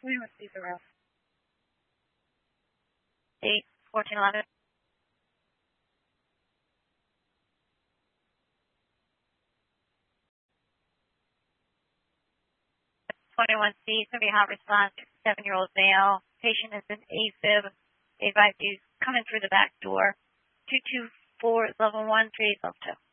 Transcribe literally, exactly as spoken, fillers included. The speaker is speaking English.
We don't see the rest. eight, fourteen eleven. twenty-one C, it's going to be a hot response, seven-year-old male. Patient is in AFib. They advise you coming through the back door. two two four, level one, three, level two.